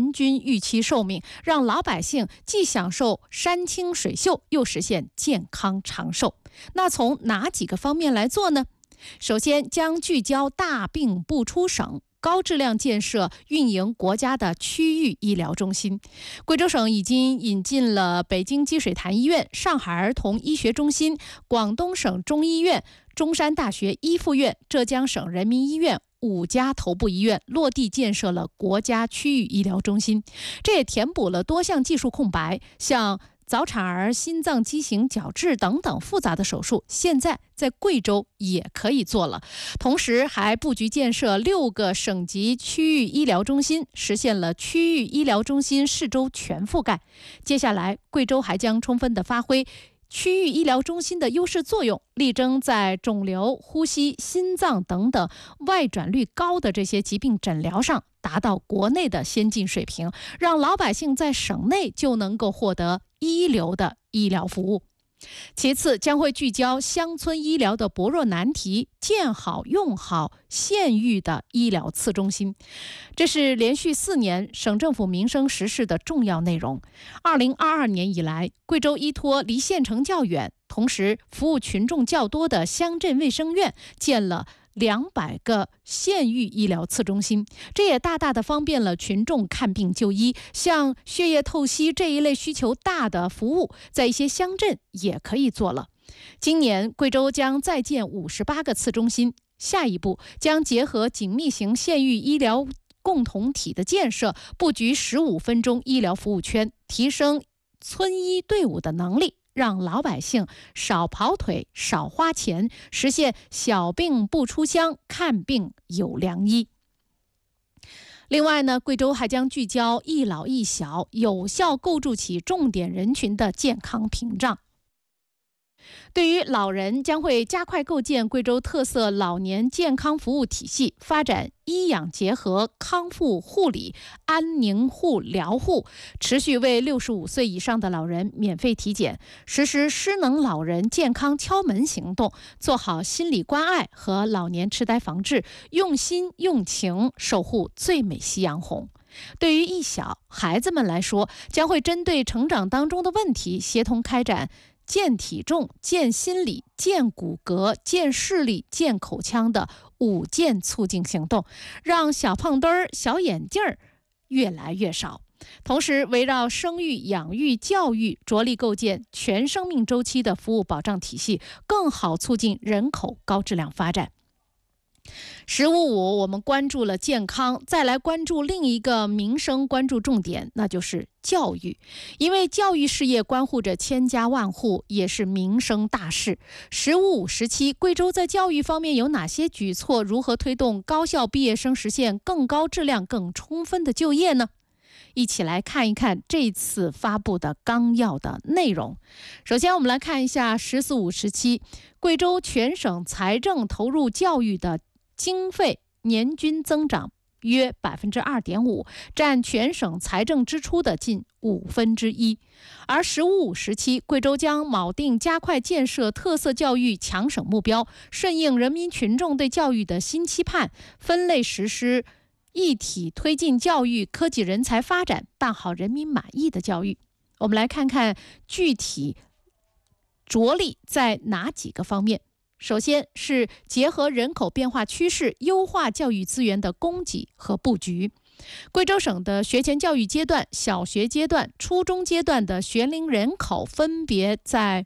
平均预期寿命，让老百姓既享受山清水秀，又实现健康长寿。那从哪几个方面来做呢？首先，将聚焦大病不出省，高质量建设运营国家的区域医疗中心。贵州省已经引进了北京积水潭医院、上海儿童医学中心、广东省中医院、中山大学医附院、浙江省人民医院5家头部医院，落地建设了国家区域医疗中心。这也填补了多项技术空白，像早产儿心脏畸形矫治等等复杂的手术，现在在贵州也可以做了。同时还布局建设6个省级区域医疗中心，实现了区域医疗中心市州全覆盖。接下来，贵州还将充分地发挥区域医疗中心的优势作用，力争在肿瘤、呼吸、心脏等等外转率高的这些疾病诊疗上达到国内的先进水平，让老百姓在省内就能够获得一流的医疗服务。其次，将会聚焦乡村医疗的薄弱难题，建好用好县域的医疗次中心。这是连续4年省政府民生实事的重要内容。2022年以来，贵州依托离县城较远，同时服务群众较多的乡镇卫生院建了200个县域医疗次中心，这也大大的方便了群众看病就医。像血液透析这一类需求大的服务，在一些乡镇也可以做了。今年贵州将再建58个次中心，下一步将结合紧密型县域医疗共同体的建设，布局15分钟医疗服务圈，提升村医队伍的能力，让老百姓少跑腿、少花钱，实现小病不出乡，看病有良医。另外呢，贵州还将聚焦一老一小，有效构筑起重点人群的健康屏障。对于老人，将会加快构建贵州特色老年健康服务体系，发展医养结合、康复护理、安宁护疗护，持续为65岁以上的老人免费体检，实施失能老人健康敲门行动，做好心理关爱和老年痴呆防治，用心用情守护最美夕阳红。对于一小孩子们来说，将会针对成长当中的问题，协同开展健体重、健心理、健骨骼、健视力、健口腔的5健促进行动，让小胖墩儿、小眼镜儿越来越少。同时，围绕生育、养育、教育，着力构建全生命周期的服务保障体系，更好促进人口高质量发展。15.5，我们关注了健康，再来关注另一个民生关注重点，那就是教育。因为教育事业关乎着千家万户，也是民生大事。15.5时期，贵州在教育方面有哪些举措？如何推动高校毕业生实现更高质量、更充分的就业呢？一起来看一看这次发布的纲要的内容。首先，我们来看一下14.5时期，贵州全省财政投入教育的经费年均增长约 2.5%， 占全省财政支出的近1/5。而15.5时期，贵州将铆定加快建设特色教育强省目标，顺应人民群众对教育的新期盼，分类实施一体推进教育科技人才发展，办好人民满意的教育。我们来看看具体着力在哪几个方面。首先是结合人口变化趋势，优化教育资源的供给和布局。贵州省的学前教育阶段、小学阶段、初中阶段的学龄人口分别在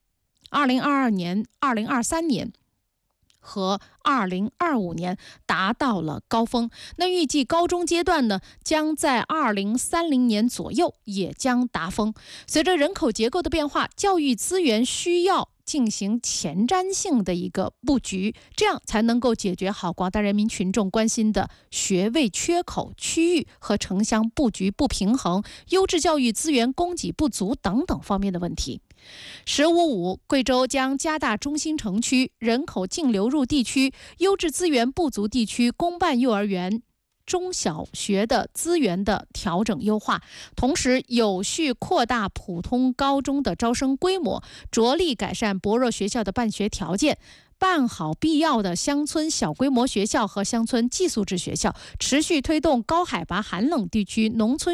2022年、2023年和2025年达到了高峰。那预计高中阶段呢，将在2030年左右也将达峰。随着人口结构的变化，教育资源需要进行前瞻性的一个布局，这样才能够解决好广大人民群众关心的学位缺口、区域和城乡布局不平衡、优质教育资源供给不足等等方面的问题。15.5，贵州将加大中心城区、人口净流入地区、优质资源不足地区公办幼儿园、中小学的资源的调整优化，同时有序扩大普通高中的招生规模，着力改善薄弱学校的办学条件，办好必要的乡村小规模学校和乡村寄宿制学校，持续推动高海拔寒冷地区农村